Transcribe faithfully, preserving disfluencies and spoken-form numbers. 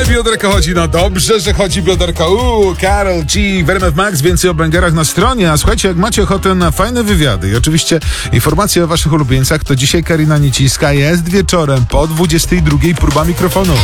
bioderka chodzi, no dobrze, że chodzi bioderka. Uuu, Karol G w R M F Max, więcej o bęgerach na stronie. A słuchajcie, jak macie ochotę na fajne wywiady i oczywiście informacje o waszych ulubieńcach, to dzisiaj Karina Niciska jest wieczorem po dwudziestej drugiej próba mikrofonu.